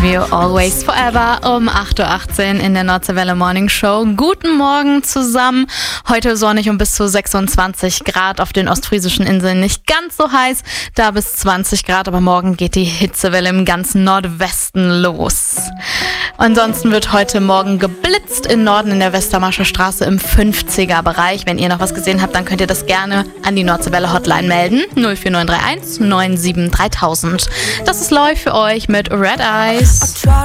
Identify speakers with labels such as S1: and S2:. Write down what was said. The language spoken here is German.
S1: You Always Forever um 8.18 Uhr in der Nordseewelle Morning Show. Guten Morgen zusammen. Heute sonnig und bis zu 26 Grad, auf den ostfriesischen Inseln nicht ganz so heiß, da bis 20 Grad, aber morgen geht die Hitzewelle im ganzen Nordwesten los. Ansonsten wird heute Morgen geblitzt im Norden in der Westermarscher Straße im 50er-Bereich. Wenn ihr noch was gesehen habt, dann könnt ihr das gerne an die Nordseewelle Hotline melden. 04931 97 3000. Das ist live für euch mit Red Eyes.